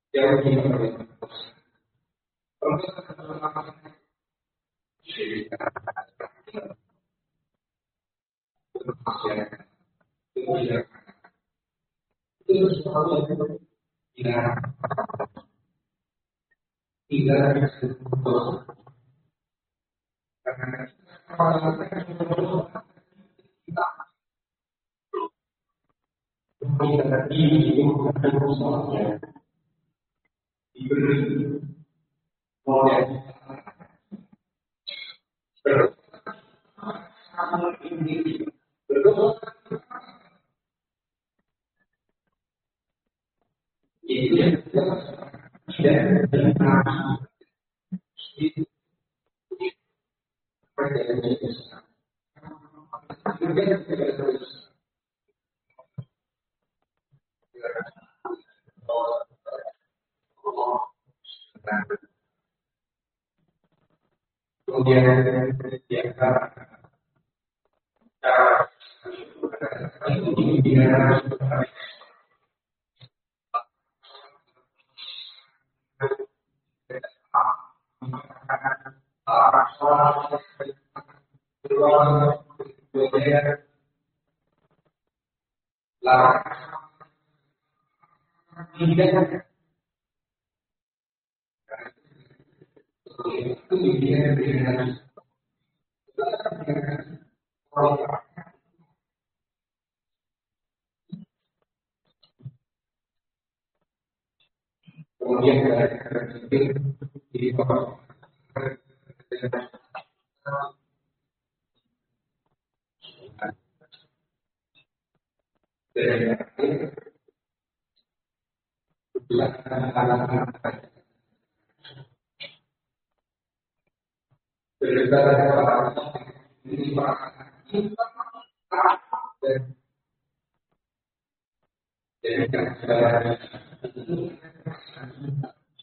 yang diperlukan itu sesuatu yang tidak bisa karena kita diberi model ini berdoa itu yang tidak benar itu perjanjian kemudian di antara cara itu kemudian di bawah